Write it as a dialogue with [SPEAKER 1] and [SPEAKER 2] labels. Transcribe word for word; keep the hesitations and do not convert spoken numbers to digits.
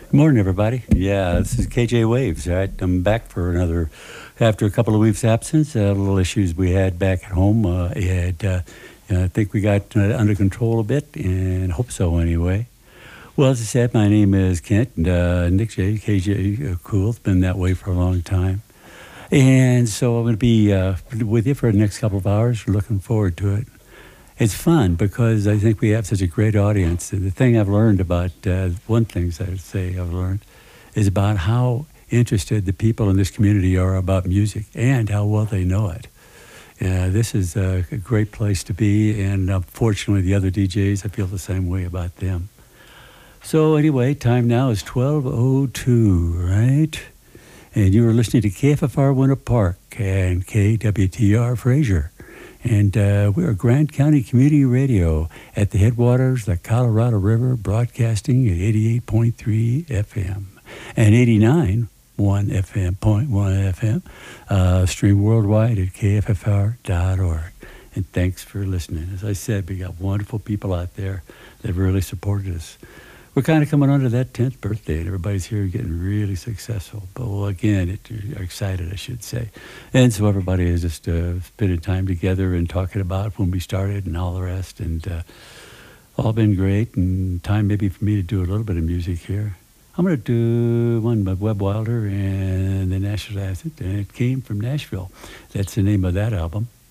[SPEAKER 1] Good morning, everybody. Yeah, this is K J Waves. Right, I'm back for another. After a couple of weeks' absence, uh, little issues we had back at home. Uh, had, uh, I think we got uh, under control a bit, and hope so anyway. Well, as I said, my name is Kent, and uh, Nick J. K J uh, Cool. It's been that way for a long time, and so I'm going to be uh, with you for the next couple of hours. Looking forward to it. It's fun because I think we have such a great audience. And the thing I've learned about, uh, one thing I would say I've learned, is about how interested the people in this community are about music and how well they know it. Uh, this is a, a great place to be, and unfortunately the other D Js, I feel the same way about them. So anyway, time now is twelve oh two, right? And you are listening to K F F R Winter Park and K W T R Fraser. And uh, we are Grand County Community Radio at the headwaters of the Colorado River, broadcasting at eighty-eight point three F M and eighty-nine point one F M, point one F M, uh, stream worldwide at K F F R dot org. And thanks for listening. As I said, we got wonderful people out there that really supported us. We're kind of coming on to that tenth birthday, and everybody's here getting really successful. But, well, again, it, you're excited, I should say. And so everybody is just uh, spending time together and talking about when we started and all the rest. And uh, all been great. And time maybe for me to do a little bit of music here. I'm going to do one by Webb Wilder and the National Acid. And it came from Nashville. That's the name of that album.